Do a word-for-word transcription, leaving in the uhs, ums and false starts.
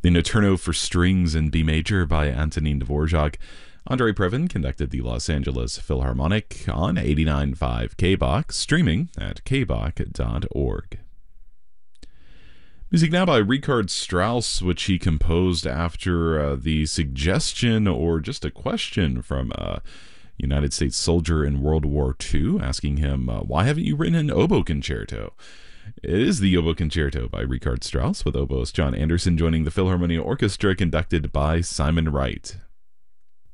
The Nocturno for Strings in B major by Antonin Dvorak. Andrei Previn conducted the Los Angeles Philharmonic on eighty-nine point five K B O C, streaming at k b o c dot org. Music now by Richard Strauss, which he composed after uh, the suggestion or just a question from a United States soldier in World War Two, asking him, uh, why haven't you written an oboe concerto? It is the Oboe Concerto by Richard Strauss, with oboist John Anderson joining the Philharmonia Orchestra, conducted by Simon Wright.